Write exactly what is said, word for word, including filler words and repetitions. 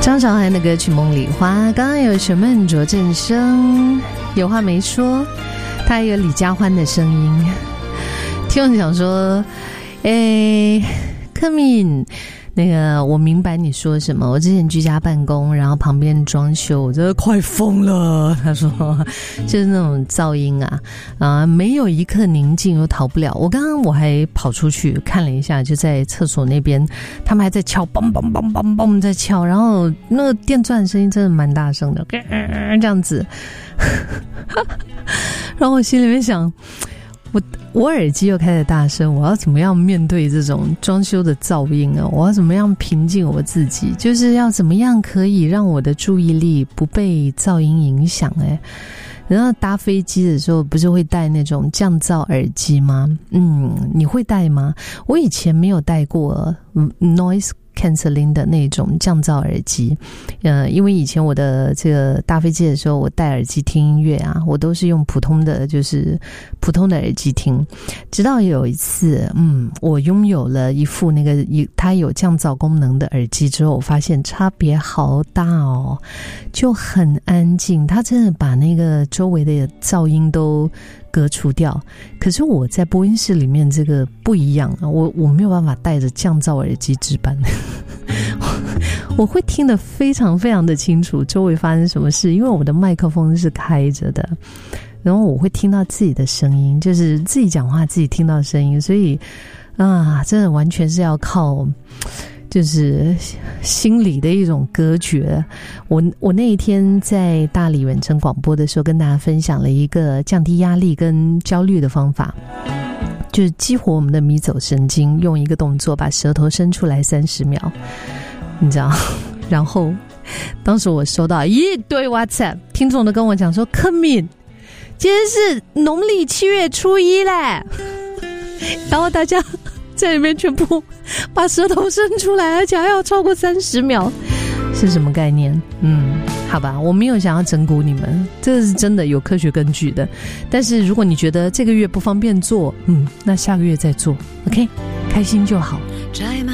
张韶涵的歌曲《梦里花》，刚刚有沈梦卓正声，有话没说，他还有李佳欢的声音。听我讲说，哎，柯敏，那个我明白你说什么。我之前居家办公，然后旁边装修，我真的快疯了。他说，就是那种噪音啊，啊、呃，没有一刻宁静，又逃不了。我刚刚我还跑出去看了一下，就在厕所那边，他们还在敲，梆梆梆梆梆在敲，然后那个电钻的声音真的蛮大声的，呃、这样子。然后我心里面想，我我耳机又开始大声，我要怎么样面对这种装修的噪音啊？我要怎么样平静我自己？就是要怎么样可以让我的注意力不被噪音影响？哎，然后搭飞机的时候不是会戴那种降噪耳机吗？嗯，你会戴吗？我以前没有戴过 noise canceling 的那种降噪耳机，呃，因为以前我的这个搭飞机的时候，我戴耳机听音乐啊，我都是用普通的，就是普通的耳机听。直到有一次，嗯，我拥有了一副那个它有降噪功能的耳机之后，我发现差别好大哦，就很安静，它真的把那个周围的噪音都隔除掉。可是我在播音室里面这个不一样，我我没有办法带着降噪耳机值班。我会听得非常非常的清楚周围发生什么事，因为我的麦克风是开着的，然后我会听到自己的声音，就是自己讲话自己听到声音，所以啊，真的完全是要靠就是心理的一种隔绝。我我那一天在大理远程广播的时候，跟大家分享了一个降低压力跟焦虑的方法，就是激活我们的迷走神经，用一个动作把舌头伸出来三十秒，你知道？然后当时我收到一堆 WhatsApp 听众都跟我讲说，柯敏，今天是农历七月初一嘞，然后大家在里面全部把舌头伸出来，而且还要超过三十秒，是什么概念？嗯，好吧，我没有想要整蛊你们，这是真的有科学根据的。但是如果你觉得这个月不方便做，嗯，那下个月再做 ，OK， 开心就好。